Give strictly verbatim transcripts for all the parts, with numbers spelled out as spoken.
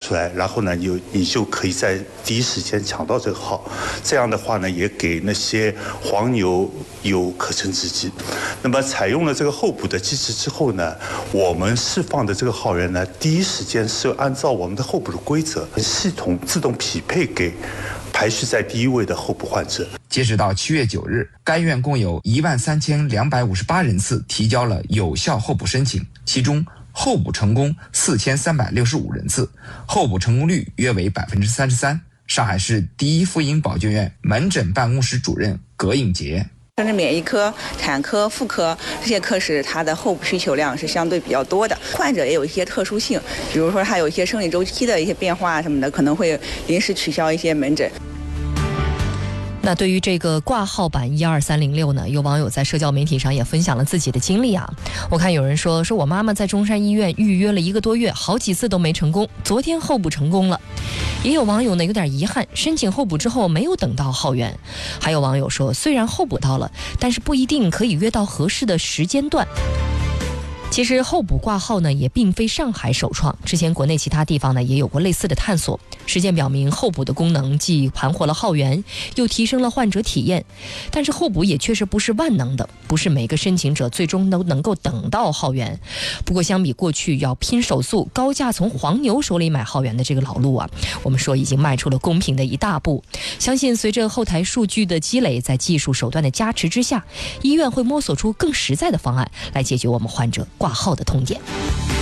出来，然后呢，你你就可以在第一时间抢到这个号。这样的话呢，也给那些黄牛有可乘之机。那么采用了这个候补的机制之后呢，我们释放的这个号源呢，第一时间是按照我们的候补的规则，系统自动匹配给排序在第一位的候补患者。 截止到七月九日，该院共有一万三千两百五十八人次提交了有效候补申请，其中候补成功四千三百六十五人次，候补成功率约为百分之三十三。上海市第一妇婴保健院门诊办公室主任葛颖杰。 甚至免疫科、产科、妇科这些科室，它的候补需求量是相对比较多的。患者也有一些特殊性，比如说他有一些生理周期的一些变化什么的，可能会临时取消一些门诊。 那对于这个挂号版一二三零六呢，有网友在社交媒体上也分享了自己的经历啊。我看有人说说我妈妈在中山医院预约了一个多月，好几次都没成功，昨天候补成功了。也有网友呢有点遗憾，申请候补之后没有等到号源。还有网友说，虽然候补到了，但是不一定可以约到合适的时间段。其实候补挂号呢也并非上海首创，之前国内其他地方呢也有过类似的探索。实践表明，候补的功能既盘活了号源，又提升了患者体验。但是候补也确实不是万能的，不是每个申请者最终都能够等到号源。不过相比过去要拼手速、高价从黄牛手里买号源的这个老路啊，我们说已经迈出了公平的一大步。相信随着后台数据的积累，在技术手段的加持之下，医院会摸索出更实在的方案来解决我们患者挂号的痛点。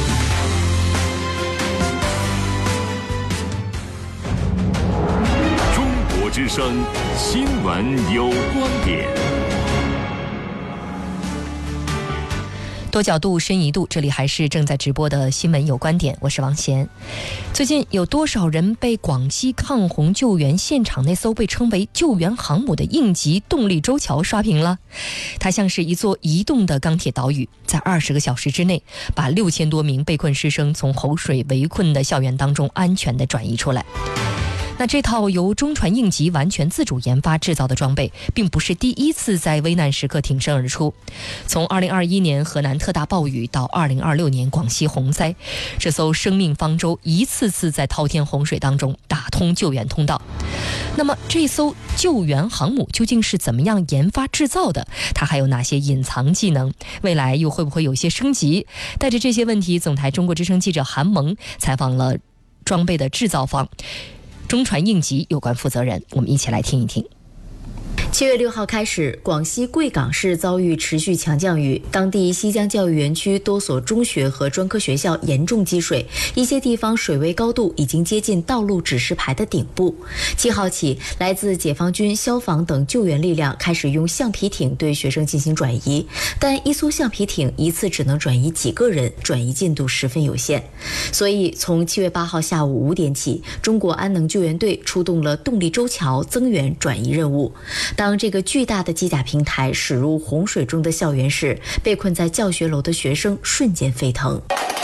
中国之声新闻有观点， 多角度深一度，这里还是正在直播的新闻有观点，我是王贤。最近有多少人被广西抗洪救援现场那艘被称为救援航母的应急动力舟桥刷屏了？它像是一座移动的钢铁岛屿，在二十个小时之内把六千多名被困师生从洪水围困的校园当中安全地转移出来。那这套由中船应急完全自主研发制造的装备，并不是第一次在危难时刻挺身而出。从二零二一年河南特大暴雨到二零二六年广西洪灾，这艘生命方舟一次次在滔天洪水当中打通救援通道。那么这艘救援航母究竟是怎么样研发制造的？它还有哪些隐藏技能？未来又会不会有些升级？带着这些问题，总台中国之声记者韩萌采访了装备的制造方中船应急有关负责人，我们一起来听一听。 七月六号开始，广西贵港市遭遇持续强降雨，当地西江教育园区多所中学和专科学校严重积水，一些地方水位高度已经接近道路指示牌的顶部。七号起，来自解放军、消防等救援力量开始用橡皮艇对学生进行转移，但一艘橡皮艇一次只能转移几个人，转移进度十分有限。所以，从七月八号下午五点起，中国安能救援队出动了动力舟桥增援转移任务。当这个巨大的机甲平台驶入洪水中的校园时，被困在教学楼的学生瞬间沸腾。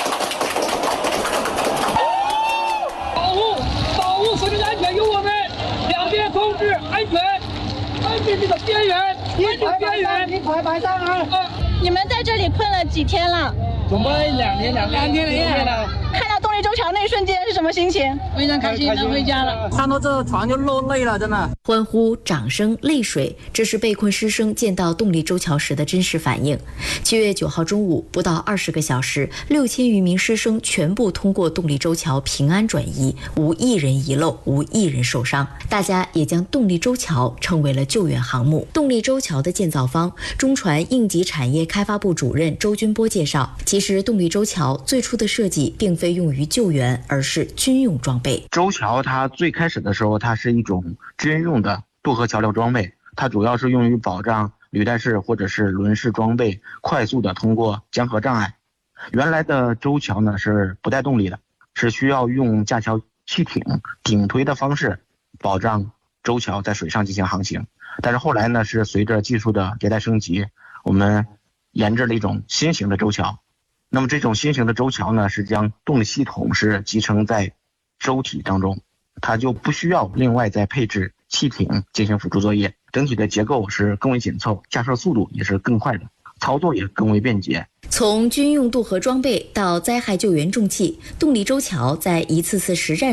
保护保护生命安全由我们两边控制安全，安全这个边缘，安全边缘，你快摆上啊！ 你们在这里困了几天了？ 准备两天两两天两夜了。 看到动力舟桥那一瞬间是什么心情？ 非常开心，能回家了。看到这船就落泪了，真的。 欢呼、掌声、泪水，这是被困师生见到动力舟桥时的真实反应。七月九号中午，不到二十个小时，六千余名师生全部通过动力舟桥平安转移，无一人遗漏，无一人受伤。大家也将动力舟桥称为了救援航母。动力舟桥的建造方，中船应急产业开发部主任周军波介绍，其实动力舟桥最初的设计并非用于救援，而是军用装备。 舟桥它最开始的时候，它是一种军用的渡河桥梁装备，它主要是用于保障履带式或者是轮式装备快速的通过江河障碍。原来的舟桥呢是不带动力的，是需要用架桥气艇顶推的方式保障舟桥在水上进行航行。但是后来呢，是随着技术的迭代升级，我们研制了一种新型的舟桥。那么这种新型的舟桥呢，是将动力系统是集成在舟体当中，它就不需要另外再配置气艇进行辅助作业，整体的结构是更为紧凑，架设速度也是更快的，操作也更为便捷。 从军用渡河装备到灾害救援重器，动力舟桥在一次次实战